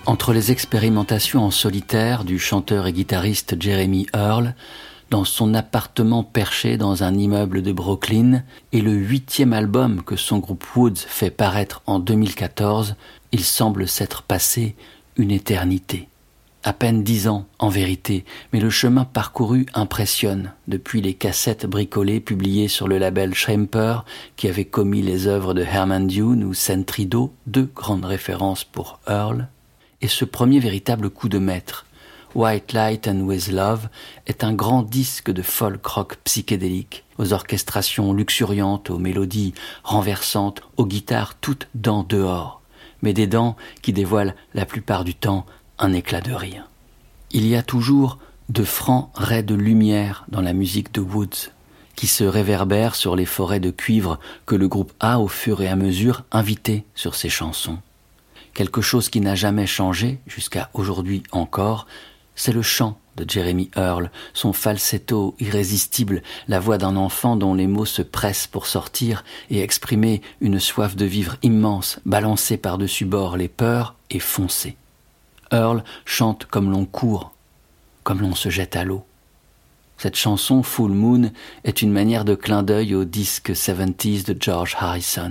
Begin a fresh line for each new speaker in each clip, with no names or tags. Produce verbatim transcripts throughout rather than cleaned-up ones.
Entre les expérimentations en solitaire du chanteur et guitariste Jeremy Earl, dans son appartement perché dans un immeuble de Brooklyn, et le huitième album que son groupe Woods fait paraître en deux mille quatorze, il semble s'être passé une éternité. À peine dix ans, en vérité, mais le chemin parcouru impressionne, depuis les cassettes bricolées publiées sur le label Schemper, qui avait commis les œuvres de Herman Dune ou Centrido, deux grandes références pour Earl, et ce premier véritable coup de maître, White Light and With Love, est un grand disque de folk rock psychédélique, aux orchestrations luxuriantes, aux mélodies renversantes, aux guitares toutes dents dehors, mais des dents qui dévoilent la plupart du temps un éclat de rire. Il y a toujours de francs raies de lumière dans la musique de Woods, qui se réverbèrent sur les forêts de cuivre que le groupe a au fur et à mesure invité sur ses chansons. Quelque chose qui n'a jamais changé, jusqu'à aujourd'hui encore, c'est le chant de Jeremy Earl, son falsetto irrésistible, la voix d'un enfant dont les mots se pressent pour sortir et exprimer une soif de vivre immense, balancer par-dessus bord les peurs et foncer. Earl chante comme l'on court, comme l'on se jette à l'eau. Cette chanson, Full Moon, est une manière de clin d'œil au disque soixante-dix de George Harrison.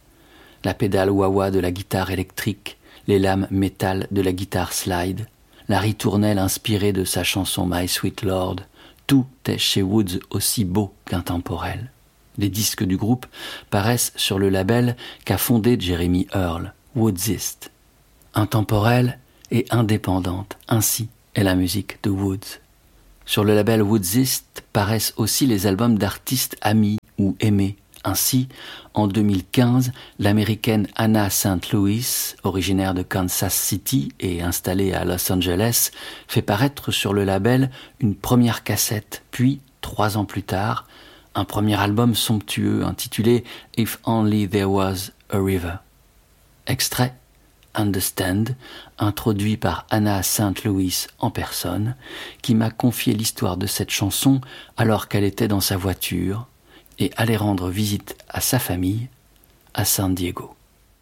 La pédale wah-wah de la guitare électrique, les lames métal de la guitare slide, la ritournelle inspirée de sa chanson My Sweet Lord, tout est chez Woods aussi beau qu'intemporel. Les disques du groupe paraissent sur le label qu'a fondé Jeremy Earl, Woodsist. Intemporelle et indépendante, ainsi est la musique de Woods. Sur le label Woodsist paraissent aussi les albums d'artistes amis ou aimés. Ainsi, en deux mille quinze, l'américaine Anna Saint Louis, originaire de Kansas City et installée à Los Angeles, fait paraître sur le label une première cassette, puis, trois ans plus tard, un premier album somptueux intitulé « If Only There Was a River ». Extrait « Understand », introduit par Anna Saint Louis en personne, qui m'a confié l'histoire de cette chanson alors qu'elle était dans sa voiture et allait rendre visite à sa famille à San Diego.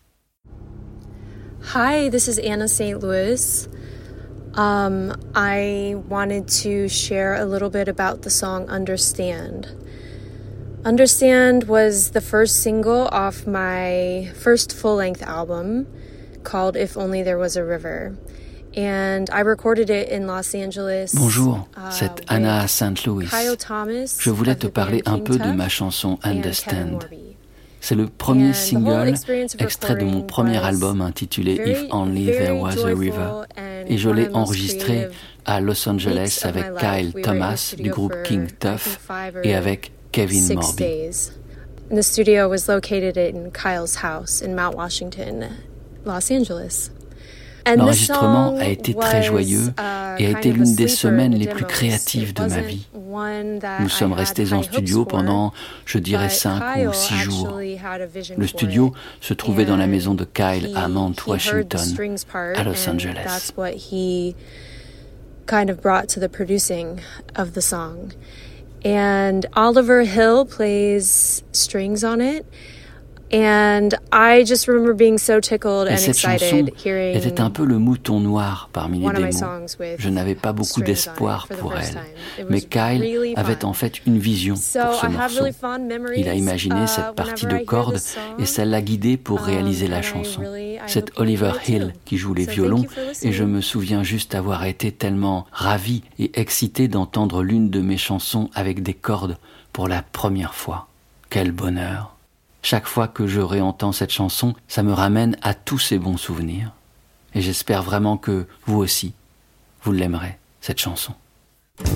Hi, this is Anna Saint Louis. Um, I wanted to share a little bit about the song Understand. Understand was the first single off my first full-length album called If Only There Was a River. And I recorded it in Los Angeles.
Bonjour, c'est Anna Saint Louis. Je voulais te parler un peu de ma chanson Understand. C'est le premier single extrait de mon premier album intitulé If Only There Was a River. Et je l'ai enregistré à Los Angeles avec Kyle Thomas du groupe King Tuff et avec Kevin Morby.
And the studio was located in Kyle's house in Mount Washington, Los Angeles.
L'enregistrement a été très joyeux et a été l'une des semaines les plus créatives de ma vie. Nous sommes restés en studio pendant, je dirais, cinq ou six jours. Le studio se trouvait dans la maison de Kyle à Mount Washington, à Los Angeles.
Kind of brought to the producing of the song. And Oliver Hill plays strings on it. And I just remember being so tickled and excited hearing
était un peu le mouton noir parmi les démos. Je n'avais pas beaucoup d'espoir pour elle, mais Kyle avait en fait une vision pour ce morceau. Il a imaginé cette partie de cordes et ça l'a guidé pour réaliser la chanson. C'est Oliver Hill qui joue les violons et je me souviens juste avoir été tellement ravi et excité d'entendre l'une de mes chansons avec des cordes pour la première fois. Quel bonheur! Chaque fois que je réentends cette chanson, ça me ramène à tous ces bons souvenirs. Et j'espère vraiment que vous aussi, vous l'aimerez, cette chanson.